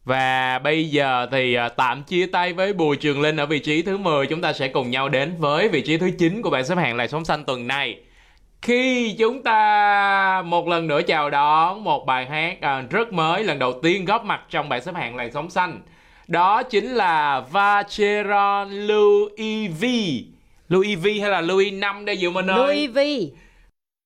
Và bây giờ thì tạm chia tay với Bùi Trường Linh ở vị trí thứ 10. Chúng ta sẽ cùng nhau đến với vị trí thứ 9 của bảng xếp hạng làn sóng xanh tuần này. Khi chúng ta một lần nữa chào đón một bài hát rất mới, lần đầu tiên góp mặt trong bảng xếp hạng làn sóng xanh. Đó chính là Vacheron Louis V. Louis V hay là Louis 5 đây Diệu Minh ơi? Louis V.